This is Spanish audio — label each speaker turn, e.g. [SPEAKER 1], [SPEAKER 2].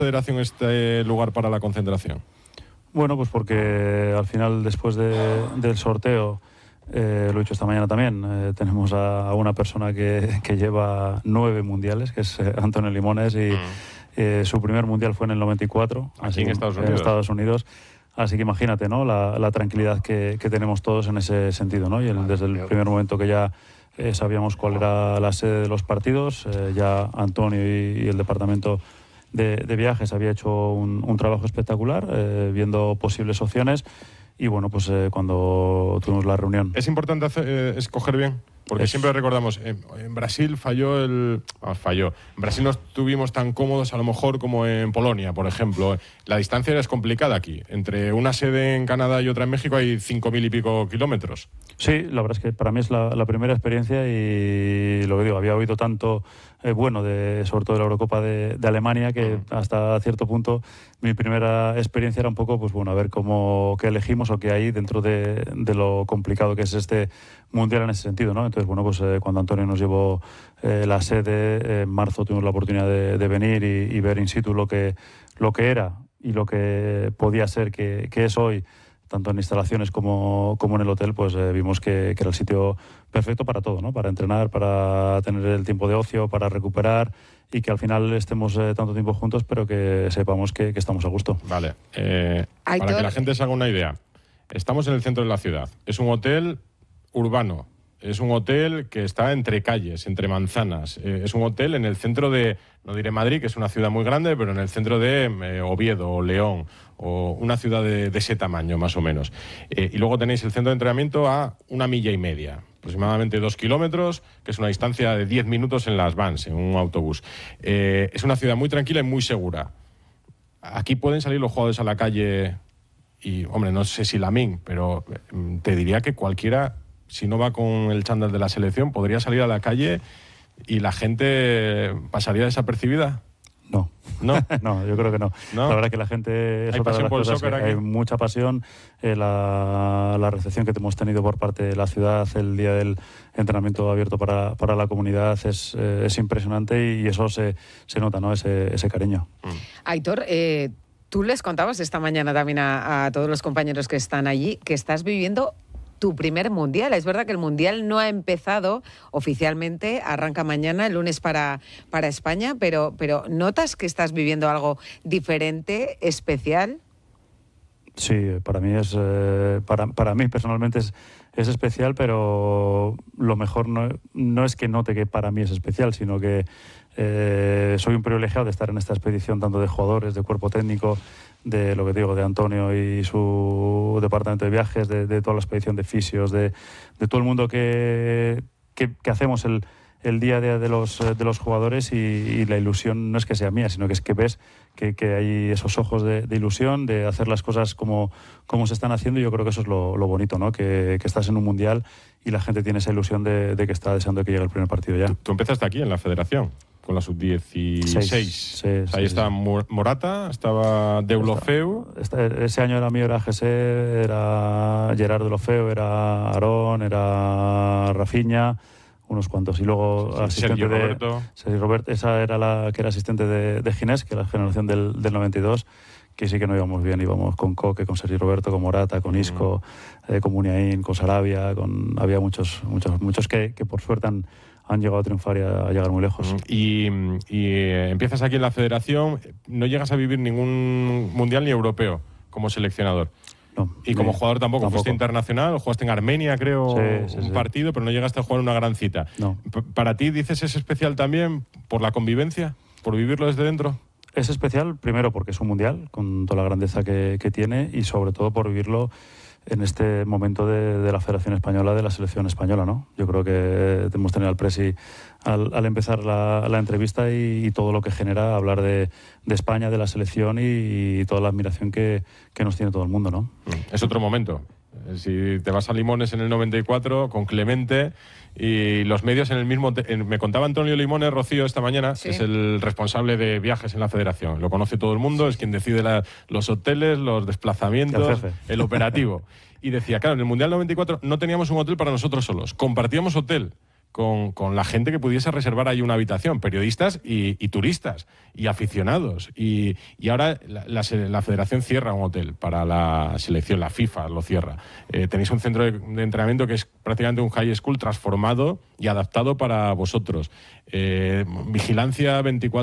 [SPEAKER 1] Federación este lugar para la concentración?
[SPEAKER 2] Bueno, pues porque al final, después del sorteo, lo he dicho esta mañana también, tenemos a una persona que lleva 9 mundiales, que es Antonio Limones, y su primer mundial fue en el 94.
[SPEAKER 1] Aquí en Estados Unidos.
[SPEAKER 2] En Estados Unidos. Así que imagínate, ¿no?, la tranquilidad que tenemos todos en ese sentido, ¿no? Y desde el primer momento que ya sabíamos cuál era la sede de los partidos, ya Antonio y el departamento de viajes había hecho un trabajo espectacular, viendo posibles opciones. Y bueno, pues cuando tuvimos la reunión...
[SPEAKER 1] ¿Es importante escoger bien? Porque siempre recordamos, en Brasil falló. En Brasil no estuvimos tan cómodos a lo mejor como en Polonia, por ejemplo. La distancia es complicada aquí. Entre una sede en Canadá y otra en México hay 5.000 y pico kilómetros.
[SPEAKER 2] Sí, la verdad es que para mí es la primera experiencia, y lo que digo, había oído tanto bueno, sobre todo de la Eurocopa de Alemania, que hasta cierto punto mi primera experiencia era un poco, pues bueno, a ver qué elegimos o qué hay dentro de lo complicado que es este mundial en ese sentido, ¿no? Entonces, bueno, pues cuando Antonio nos llevó la sede, en marzo tuvimos la oportunidad de venir y ver in situ lo que era y lo que podía ser que es hoy, tanto en instalaciones como en el hotel. Pues vimos que era el sitio perfecto para todo, ¿no? Para entrenar, para tener el tiempo de ocio, para recuperar, y que al final estemos tanto tiempo juntos, pero que sepamos que estamos a gusto.
[SPEAKER 1] Vale. Para que la gente se haga una idea, estamos en el centro de la ciudad. Es un hotel urbano. Es un hotel que está entre calles, entre manzanas. Es un hotel en el centro de, no diré Madrid, que es una ciudad muy grande, pero en el centro de Oviedo o León, o una ciudad de ese tamaño, más o menos. Y luego tenéis el centro de entrenamiento a 1,5 millas, aproximadamente 2 kilómetros, que es una distancia de 10 minutos en las vans, en un autobús. Es una ciudad muy tranquila y muy segura. Aquí pueden salir los jugadores a la calle y, hombre, no sé si Lamine, pero te diría que cualquiera, si no va con el chándal de la selección, podría salir a la calle y la gente pasaría desapercibida.
[SPEAKER 2] No.
[SPEAKER 1] ¿No?
[SPEAKER 2] No, yo creo que no.
[SPEAKER 1] ¿No?
[SPEAKER 2] La verdad que la gente...
[SPEAKER 1] ¿Hay pasión por el soccer aquí?
[SPEAKER 2] Hay mucha pasión. La recepción que hemos tenido por parte de la ciudad el día del entrenamiento abierto para la comunidad es impresionante, y eso se nota, ¿no? Ese cariño.
[SPEAKER 3] Aitor, tú les contabas esta mañana también a todos los compañeros que están allí que estás viviendo tu primer mundial. Es verdad que el mundial no ha empezado oficialmente, arranca mañana, el lunes para España, pero ¿notas que estás viviendo algo diferente, especial?
[SPEAKER 2] Sí, para mí para mí personalmente es especial, pero lo mejor no es que note que para mí es especial, sino que soy un privilegiado de estar en esta expedición, tanto de jugadores, de cuerpo técnico, de lo que digo, de Antonio y su departamento de viajes, de toda la expedición de fisios, de todo el mundo que hacemos el día a día de los jugadores, y la ilusión no es que sea mía, sino que es que ves que hay esos ojos de ilusión, de hacer las cosas como se están haciendo, y yo creo que eso es lo bonito, ¿no? Que estás en un mundial y la gente tiene esa ilusión de que está deseando que llegue el primer partido ya.
[SPEAKER 1] Tú empezaste aquí en la federación, con la sub-16.
[SPEAKER 2] Sí,
[SPEAKER 1] ahí estaba Morata, estaba Deulofeu.
[SPEAKER 2] Ese año era mío, era José, era Gerard Deulofeu, era Aarón, era Rafinha, unos cuantos. Y luego asistente Sergio Roberto. Esa era la que era asistente de Ginés, que era la generación del 92, que sí que no íbamos bien. Íbamos con Coque, con Sergio Roberto, con Morata, con Isco, con Muniain, con Sarabia. Había muchos que por suerte han llegado a triunfar y a llegar muy lejos.
[SPEAKER 1] Y empiezas aquí en la federación, no llegas a vivir ningún mundial ni europeo como seleccionador.
[SPEAKER 2] No,
[SPEAKER 1] y como jugador tampoco. Fuiste internacional, jugaste en Armenia, creo, un partido, pero no llegaste a jugar una gran cita.
[SPEAKER 2] No.
[SPEAKER 1] ¿Para ti, dices, es especial también por la convivencia, por vivirlo desde dentro?
[SPEAKER 2] Es especial, primero, porque es un mundial, con toda la grandeza que tiene, y sobre todo por vivirlo en este momento de la Federación Española, de la selección española, ¿no? Yo creo que hemos tenido al Presi al empezar la entrevista, y todo lo que genera hablar de España, de la selección, y toda la admiración que nos tiene todo el mundo, ¿no?
[SPEAKER 1] Es otro momento. Si te vas a Limones en el 94 con Clemente y los medios en el mismo... me contaba Antonio Limones, Rocío, esta mañana, que es el responsable de viajes en la federación. Lo conoce todo el mundo, es quien decide los hoteles, los desplazamientos, el operativo. Y decía, claro, en el Mundial 94 no teníamos un hotel para nosotros solos, compartíamos hotel con la gente que pudiese reservar ahí una habitación, periodistas y turistas y aficionados. Y ahora la federación cierra un hotel para la selección, la FIFA lo cierra. Tenéis un centro de entrenamiento que es prácticamente un high school transformado y adaptado para vosotros. Vigilancia 24